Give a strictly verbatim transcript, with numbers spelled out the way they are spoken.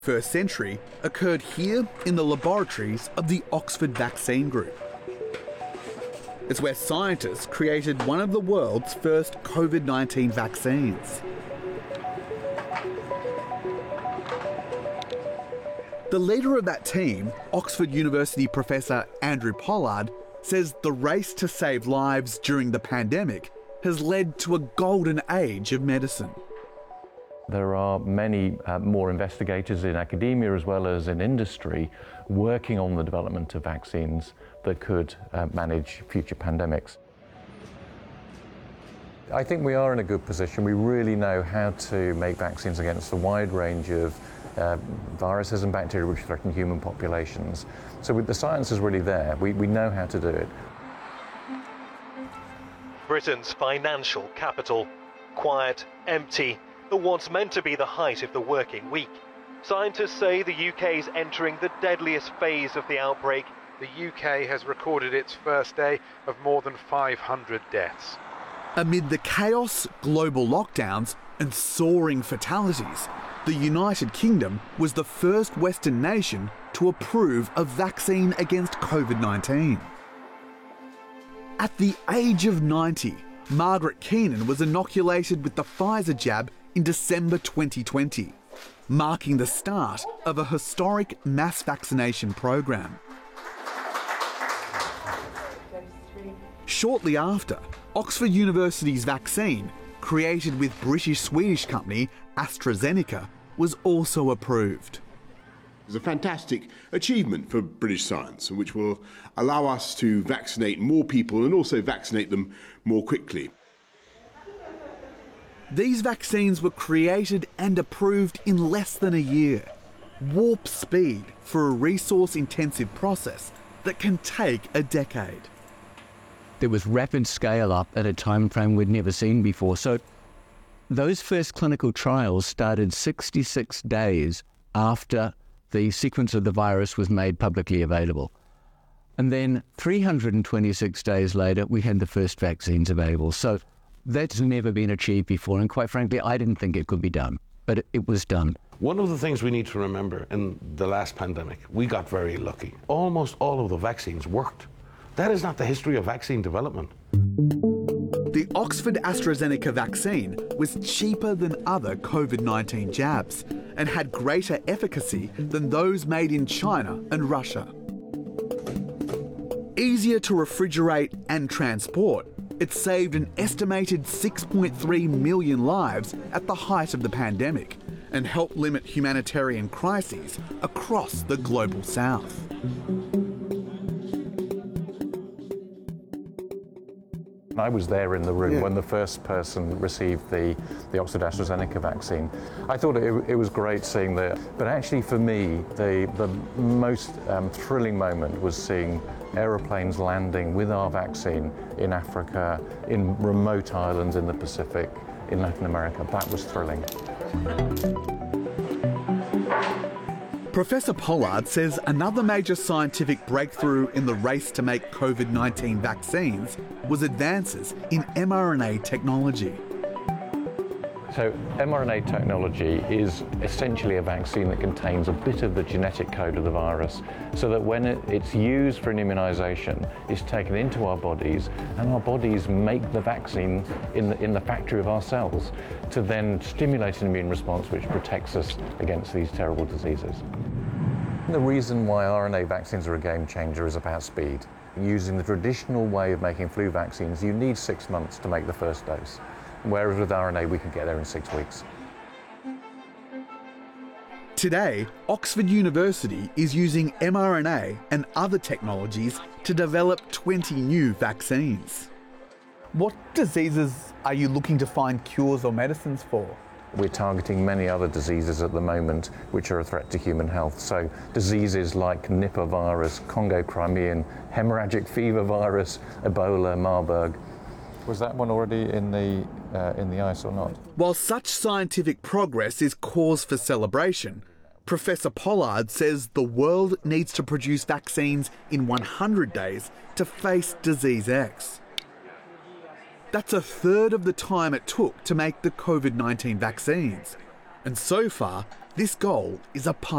First century occurred here in the laboratories of the Oxford Vaccine Group. It's where scientists created one of the world's first COVID nineteen vaccines. The leader of that team, Oxford University professor Andrew Pollard, says the race to save lives during the pandemic has led to a golden age of medicine. There are many uh, more investigators in academia as well as in industry working on the development of vaccines that could uh, manage future pandemics. I think we are in a good position. We really know how to make vaccines against a wide range of uh, viruses and bacteria which threaten human populations. So with the science is really there. We, we know how to do it. Britain's financial capital. Quiet, empty, the what's meant to be the height of the working week. Scientists say the U K is entering the deadliest phase of the outbreak. The U K has recorded its first day of more than five hundred deaths. Amid the chaos, global lockdowns and soaring fatalities, the United Kingdom was the first Western nation to approve a vaccine against COVID nineteen. At the age of ninety, Margaret Keenan was inoculated with the Pfizer jab in December twenty twenty, marking the start of a historic mass vaccination program. Shortly after, Oxford University's vaccine, created with British-Swedish company AstraZeneca, was also approved. It's a fantastic achievement for British science, which will allow us to vaccinate more people and also vaccinate them more quickly. These vaccines were created and approved in less than a year. Warp speed for a resource-intensive process that can take a decade. There was rapid scale-up at a time frame we'd never seen before. So those first clinical trials started sixty-six days after the sequence of the virus was made publicly available. And then three hundred twenty-six days later, we had the first vaccines available. So that's never been achieved before. And quite frankly, I didn't think it could be done, but it, it was done. One of the things we need to remember in the last pandemic, we got very lucky. Almost all of the vaccines worked. That is not the history of vaccine development. The Oxford AstraZeneca vaccine was cheaper than other COVID nineteen jabs and had greater efficacy than those made in China and Russia. Easier to refrigerate and transport, it saved an estimated six point three million lives at the height of the pandemic and helped limit humanitarian crises across the global south. I was there in the room Yeah. when the first person received the, the Oxford AstraZeneca vaccine. I thought it, it was great seeing that, but actually for me, the, the most um, thrilling moment was seeing aeroplanes landing with our vaccine in Africa, in remote islands in the Pacific, in Latin America. That was thrilling. Professor Pollard says another major scientific breakthrough in the race to make COVID nineteen vaccines was advances in mRNA technology. So mRNA technology is essentially a vaccine that contains a bit of the genetic code of the virus, so that when it, it's used for an immunization, it's taken into our bodies, and our bodies make the vaccine in the, in the factory of our cells to then stimulate an immune response which protects us against these terrible diseases. The reason why R N A vaccines are a game changer is about speed. Using the traditional way of making flu vaccines, you need six months to make the first dose. Whereas with R N A, we can get there in six weeks. Today, Oxford University is using mRNA and other technologies to develop twenty new vaccines. What diseases are you looking to find cures or medicines for? We're targeting many other diseases at the moment which are a threat to human health. So diseases like Nipah virus, Congo Crimean, hemorrhagic fever virus, Ebola, Marburg. Was that one already in the uh, in the ice or not? While such scientific progress is cause for celebration, Professor Pollard says the world needs to produce vaccines in one hundred days to face disease X. That's a third of the time it took to make the COVID nineteen vaccines. And so far, this goal is a pipe